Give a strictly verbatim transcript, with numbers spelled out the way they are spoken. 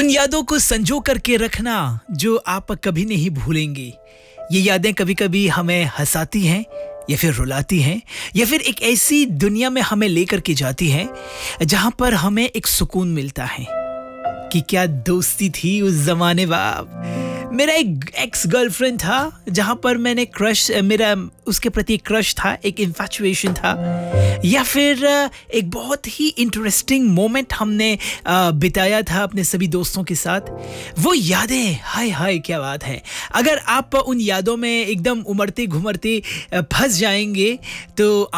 उन यादों को संजो करके रखना जो आप कभी नहीं भूलेंगे। ये यादें कभी-कभी हमें हँसाती हैं या फिर रुलाती हैं या फिर एक ऐसी दुनिया में हमें लेकर के जाती हैं जहाँ पर हमें एक सुकून मिलता है कि क्या दोस्ती थी उस ज़माने बाप। मेरा एक एक्स गर्लफ्रेंड था जहाँ पर मैंने क्रश मेरा उसके प्रति क्रश था, एक इन्फैचुएशन था, या फिर एक बहुत ही इंटरेस्टिंग मोमेंट हमने अ, बिताया था अपने सभी दोस्तों के साथ। वो यादें, हाय हाय क्या बात है। अगर आप उन यादों में एकदम उमड़ते घुमड़ते अ, फंस जाएंगे तो